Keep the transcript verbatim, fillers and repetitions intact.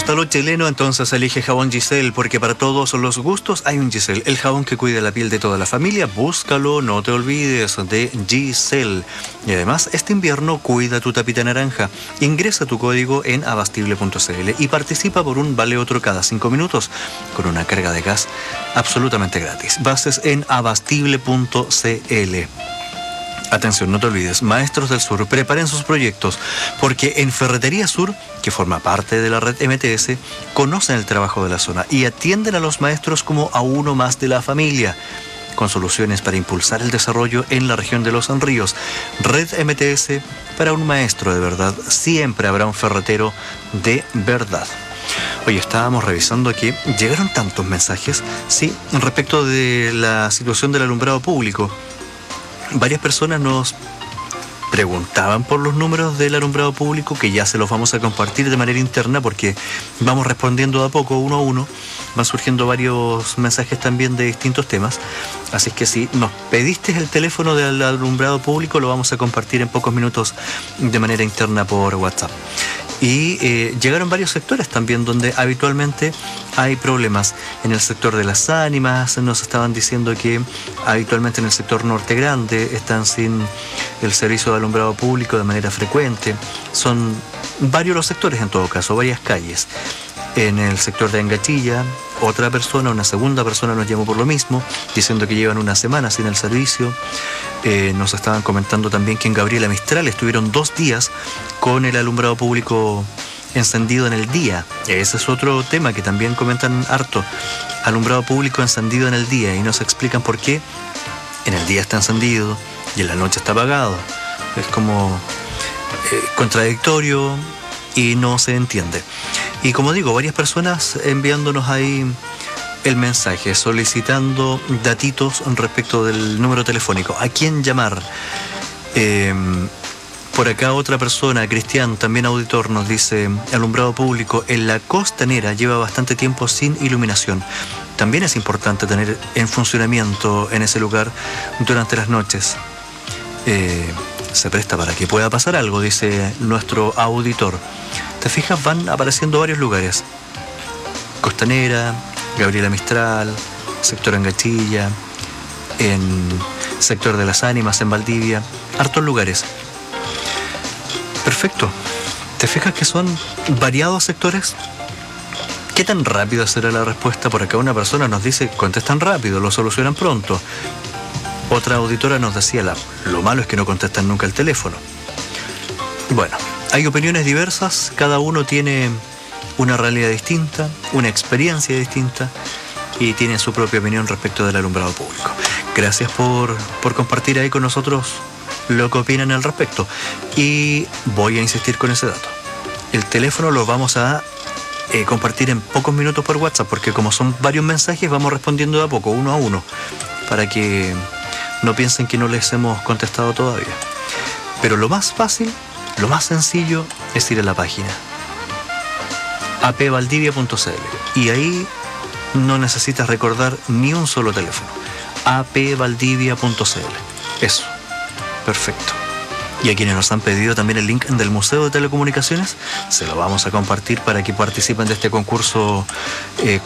gusta lo chileno? Entonces elige jabón Giselle, porque para todos los gustos hay un Giselle, el jabón que cuida la piel de toda la familia. Búscalo, no te olvides de Giselle. Y además, este invierno cuida tu tapita naranja. Ingresa tu código en abastible punto cl y participa por un vale otro cada cinco minutos con una carga de gas absolutamente gratis. Bases en abastible punto cl. Atención, no te olvides, Maestros del Sur, preparen sus proyectos, porque en Ferretería Sur, que forma parte de la red M T S, conocen el trabajo de la zona y atienden a los maestros como a uno más de la familia, con soluciones para impulsar el desarrollo en la región de Los Ríos. Red M T S, para un maestro de verdad, siempre habrá un ferretero de verdad. Oye, estábamos revisando que llegaron tantos mensajes, sí, respecto de la situación del alumbrado público. Varias personas nos preguntaban por los números del alumbrado público, que ya se los vamos a compartir de manera interna porque vamos respondiendo de a poco, uno a uno. Van surgiendo varios mensajes también de distintos temas. Así que si nos pediste el teléfono del alumbrado público, lo vamos a compartir en pocos minutos de manera interna por WhatsApp. Y eh, llegaron varios sectores también donde habitualmente hay problemas. En el sector de las ánimas nos estaban diciendo que habitualmente en el sector norte grande están sin el servicio de alumbrado público de manera frecuente. Son varios los sectores en todo caso, varias calles. En el sector de Angachilla, otra persona, una segunda persona nos llamó por lo mismo, diciendo que llevan una semana sin el servicio. Eh, nos estaban comentando también que en Gabriela Mistral estuvieron dos días con el alumbrado público encendido en el día. Ese es otro tema que también comentan harto. Alumbrado público encendido en el día, y nos explican por qué en el día está encendido y en la noche está apagado. Es como eh, contradictorio y no se entiende. Y como digo, varias personas enviándonos ahí el mensaje, solicitando datitos respecto del número telefónico. ¿A quién llamar? Eh, por acá otra persona, Cristian, también auditor, nos dice: alumbrado público en la Costanera lleva bastante tiempo sin iluminación. También es importante tener en funcionamiento en ese lugar durante las noches. Eh, se presta para que pueda pasar algo, dice nuestro auditor. ¿Te fijas? Van apareciendo varios lugares. Costanera, Gabriela Mistral, sector Angachilla, en sector de las Ánimas, en Valdivia, hartos lugares. Perfecto. ¿Te fijas que son variados sectores? ¿Qué tan rápido será la respuesta? Por acá una persona nos dice: contestan rápido, lo solucionan pronto. Otra auditora nos decía: la, lo malo es que no contestan nunca el teléfono. Bueno, hay opiniones diversas, cada uno tiene una realidad distinta, una experiencia distinta y tiene su propia opinión respecto del alumbrado público. Gracias por, por compartir ahí con nosotros lo que opinan al respecto. Y voy a insistir con ese dato. El teléfono lo vamos a eh, compartir en pocos minutos por WhatsApp, porque como son varios mensajes, vamos respondiendo de a poco, uno a uno, para que no piensen que no les hemos contestado todavía. Pero lo más fácil, lo más sencillo es ir a la página a p valdivia punto c l y ahí no necesitas recordar ni un solo teléfono. a p valdivia punto c l. Eso. Perfecto. Y a quienes nos han pedido también el link del Museo de Telecomunicaciones, se lo vamos a compartir para que participen de este concurso eh,